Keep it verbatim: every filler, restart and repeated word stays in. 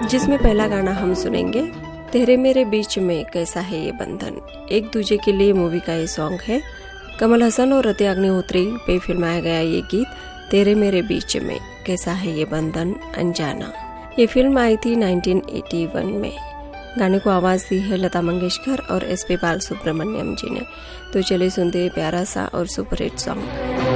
जिसमें पहला गाना हम सुनेंगे तेरे मेरे बीच में कैसा है ये बंधन। एक दूजे के लिए मूवी का ये सॉन्ग है। कमल हसन और रति अग्निहोत्री पे फिल्माया गया ये गीत तेरे मेरे बीच में कैसा है ये बंधन अनजाना। ये फिल्म आई थी उन्नीस सौ इक्यासी में। गाने को आवाज दी है लता मंगेशकर और एस पी बालसुब्रमण्यम जी ने। तो चलिए सुनते हैं प्यारा सा और सुपरहिट सॉन्ग।